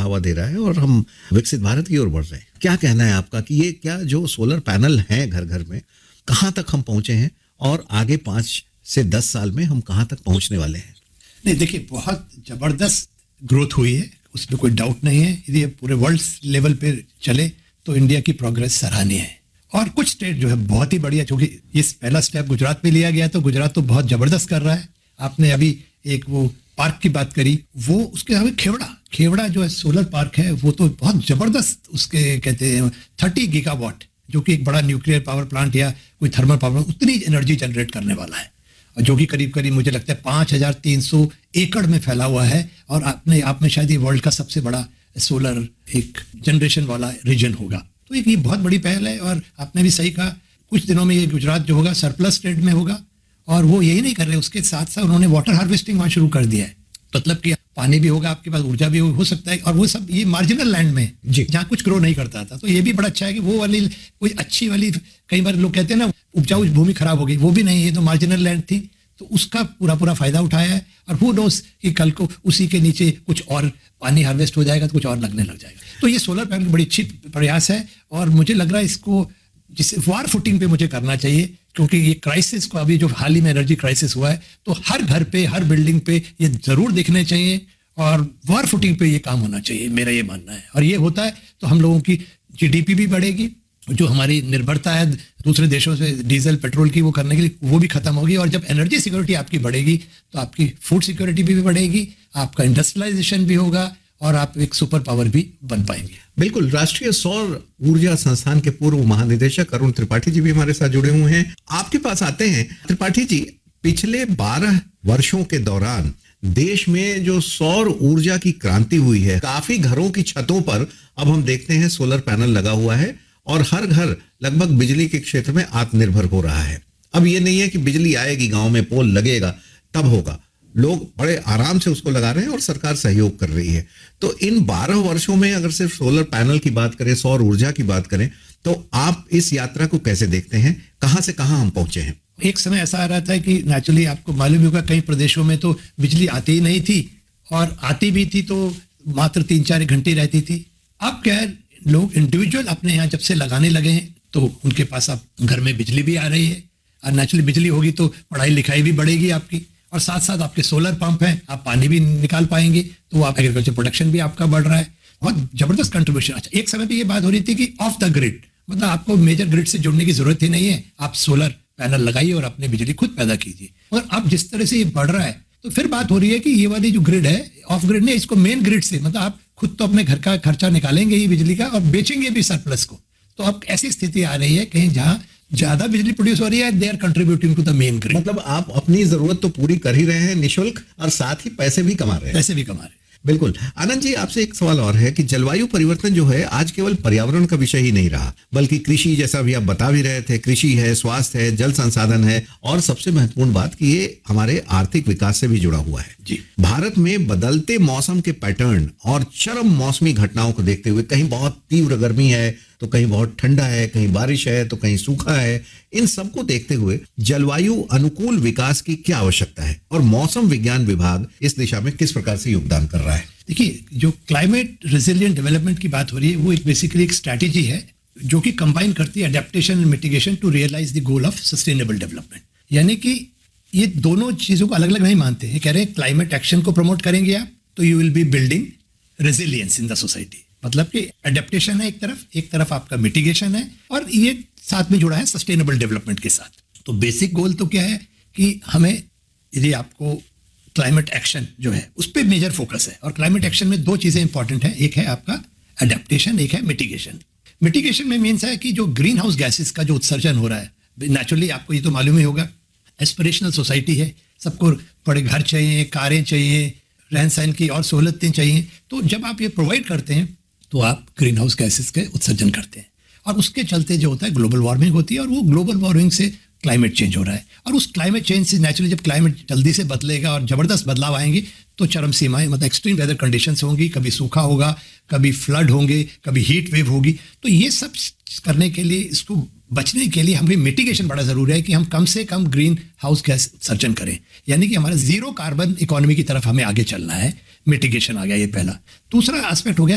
बढ़ावा दे रहा है और हम विकसित भारत की ओर बढ़ रहे हैं। क्या कहना है आपका कि ये क्या जो सोलर पैनल हैं घर घर में, कहाँ तक हम पहुंचे हैं और आगे 5 से 10 साल में हम कहाँ तक पहुंचने वाले हैं? नहीं, देखिए, बहुत जबरदस्त ग्रोथ हुई है, उसमें कोई डाउट नहीं है। यदि ये पूरे वर्ल्ड लेवल पे चले तो इंडिया की प्रोग्रेस सराहनीय है। और कुछ स्टेट जो है बहुत ही बढ़िया, क्योंकि इस पहला स्टेप गुजरात में लिया गया, तो गुजरात तो बहुत जबरदस्त कर रहा है। आपने अभी एक वो पार्क की बात करी, वो उसके अलावा खेवड़ा जो है सोलर पार्क है, वो तो बहुत जबरदस्त, उसके कहते हैं 30 गीगावाट, जो कि एक बड़ा न्यूक्लियर पावर प्लांट या कोई थर्मल पावर उतनी एनर्जी जनरेट करने वाला है, और जो कि करीब करीब मुझे लगता है 5300 एकड़ में फैला हुआ है। और अपने आप में शायद ये वर्ल्ड का सबसे बड़ा सोलर एक जनरेशन वाला रीजन होगा। तो ये बहुत बड़ी पहल है। और आपने भी सही कहा, कुछ दिनों में ये गुजरात जो होगा सरप्लस स्टेट में होगा। और वो यही नहीं कर रहे, उसके साथ साथ उन्होंने वाटर हार्वेस्टिंग वहाँ शुरू कर दिया है। मतलब कि पानी भी होगा आपके पास, ऊर्जा भी हो सकता है। और वो सब ये मार्जिनल लैंड में जहाँ कुछ ग्रो नहीं करता था। तो ये भी बड़ा अच्छा है कि वो वाली कोई अच्छी वाली, कई बार लोग कहते हैं ना उपजाऊ भूमि खराब हो गई, वो भी नहीं है, तो मार्जिनल लैंड थी, तो उसका पूरा फायदा उठाया है। और हु नोस कि कल को उसी के नीचे कुछ और पानी हार्वेस्ट हो जाएगा तो कुछ और लगने लग जाएगा। तो ये सोलर पैनल बड़ी अच्छी प्रयास है। और मुझे लग रहा है इसको जिसे वार फुटिंग पे मुझे करना चाहिए, क्योंकि ये क्राइसिस को, अभी जो हाल ही में एनर्जी क्राइसिस हुआ है, तो हर घर पे, हर बिल्डिंग पे ये जरूर दिखने चाहिए और वार फुटिंग पे ये काम होना चाहिए, मेरा ये मानना है। और ये होता है तो हम लोगों की जीडीपी भी बढ़ेगी, जो हमारी निर्भरता है दूसरे देशों से डीजल पेट्रोल की वो करने के लिए, वो भी खत्म होगी। और जब एनर्जी सिक्योरिटी आपकी बढ़ेगी तो आपकी फूड सिक्योरिटी भी बढ़ेगी, आपका इंडस्ट्रियलाइजेशन भी होगा और आप एक सुपर पावर भी बन पाएंगे। बिल्कुल। राष्ट्रीय सौर ऊर्जा संस्थान के पूर्व महानिदेशक अरुण त्रिपाठी जी भी हमारे साथ जुड़े हुए हैं। आपके पास आते हैं त्रिपाठी जी, पिछले 12 वर्षों के दौरान देश में जो सौर ऊर्जा की क्रांति हुई है, काफी घरों की छतों पर अब हम देखते हैं सोलर पैनल लगा हुआ है और हर घर लगभग बिजली के क्षेत्र में आत्मनिर्भर हो रहा है। अब ये नहीं है कि बिजली आएगी, गांव में पोल लगेगा तब होगा, लोग बड़े आराम से उसको लगा रहे हैं और सरकार सहयोग कर रही है। तो इन 12 वर्षों में अगर सिर्फ सोलर पैनल की बात करें, सौर ऊर्जा की बात करें, तो आप इस यात्रा को कैसे देखते हैं? कहां से कहां हम पहुंचे हैं? एक समय ऐसा आ रहा था कि नेचुरली आपको मालूम होगा, कई प्रदेशों में तो बिजली आती ही नहीं थी, और आती भी थी तो मात्र 3-4 घंटे रहती थी। अब क्या है, लोग इंडिविजुअल अपने यहाँ जब से लगाने लगे हैं तो उनके पास अब घर में बिजली भी आ रही है। और नेचुरली बिजली होगी तो पढ़ाई लिखाई भी बढ़ेगी आपकी, और साथ साथ आपके सोलर पंप हैं, आप पानी भी निकाल पाएंगे, तो आप एग्रीकल्चर प्रोडक्शन भी आपका बढ़ रहा है। बहुत जबरदस्त कंट्रीब्यूशन। अच्छा, एक समय पे ये बात हो रही थी कि ऑफ द ग्रिड, मतलब आपको मेजर ग्रिड से जुड़ने की जरूरत ही नहीं है, आप सोलर पैनल लगाइए और अपनी बिजली खुद पैदा कीजिए। और अब जिस तरह से ये बढ़ रहा है, तो फिर बात हो रही है कि ये वाली जो ग्रिड है, ऑफ ग्रिड ने इसको मेन ग्रिड से, मतलब आप खुद तो अपने घर का खर्चा निकालेंगे ही बिजली का और बेचेंगे भी सरप्लस को। तो अब ऐसी स्थिति आ रही है कहीं जहां ज्यादा बिजली प्रोड्यूस हो रही है, they are contributing to the main grid. मतलब आप अपनी जरूरत तो पूरी कर ही रहे हैं निःशुल्क, और साथ ही पैसे भी कमा रहे हैं। बिल्कुल। आनंद जी, आपसे एक सवाल और है कि जलवायु परिवर्तन जो है आज केवल पर्यावरण का विषय ही नहीं रहा, बल्कि कृषि, जैसा भी आप बता भी रहे थे, कृषि है, स्वास्थ्य है, जल संसाधन है, और सबसे महत्वपूर्ण बात कि ये हमारे आर्थिक विकास से भी जुड़ा हुआ है जी। भारत में बदलते मौसम के पैटर्न और चरम मौसमी घटनाओं को देखते हुए, कहीं बहुत तीव्र गर्मी है तो कहीं बहुत ठंडा है, कहीं बारिश है तो कहीं सूखा है, इन सब को देखते हुए जलवायु अनुकूल विकास की क्या आवश्यकता है और मौसम विज्ञान विभाग इस दिशा में किस प्रकार से योगदान कर रहा है? देखिए, जो क्लाइमेट रेजिलिएंट डेवलपमेंट की बात हो रही है, वो एक बेसिकली एक स्ट्रैटेजी है जो कि कंबाइन करती है adaptation and mitigation to realise the goal of sustainable development. यानी कि ये दोनों चीजों को अलग अलग नहीं मानते हैं। कह रहे हैं क्लाइमेट एक्शन को प्रमोट करेंगे आप तो you will be building resilience in the society. मतलब कि अडेप्टेशन है एक तरफ आपका मिटिगेशन है, और ये साथ में जुड़ा है सस्टेनेबल डेवलपमेंट के साथ। तो बेसिक गोल तो क्या है कि हमें, यदि आपको क्लाइमेट एक्शन जो है उस पर मेजर फोकस है, और क्लाइमेट एक्शन में 2 चीजें इंपॉर्टेंट हैं, एक है आपका अडेप्टेशन, एक है मिटिगेशन। मिटिगेशन में मीन्स है कि जो ग्रीन हाउस गैसेस का जो उत्सर्जन हो रहा है, नेचुरली आपको ये तो मालूम ही होगा, एस्पिरेशनल सोसाइटी है, सबको बड़े घर चाहिए, कारें चाहिए, रहन सहन की और सहूलतें चाहिए। तो जब आप ये प्रोवाइड करते हैं तो आप ग्रीन हाउस गैसेस के उत्सर्जन करते हैं, और उसके चलते जो होता है ग्लोबल वार्मिंग होती है, और वो ग्लोबल वार्मिंग से क्लाइमेट चेंज हो रहा है। और उस क्लाइमेट चेंज से नेचुरली जब क्लाइमेट जल्दी से बदलेगा और जबरदस्त बदलाव आएंगे तो चरम सीमाएं, मतलब एक्सट्रीम वेदर कंडीशंस होंगी, कभी सूखा होगा, कभी फ्लड होंगे, कभी हीट वेव होगी। तो ये सब करने के लिए, इसको बचने के लिए हमें मिटिगेशन बड़ा जरूरी है कि हम कम से कम ग्रीन हाउस गैस उत्सर्जन करें, यानी कि हमारा जीरो कार्बन इकोनॉमी की तरफ हमें आगे चलना है। मिटिगेशन आ गया ये पहला। दूसरा एस्पेक्ट हो गया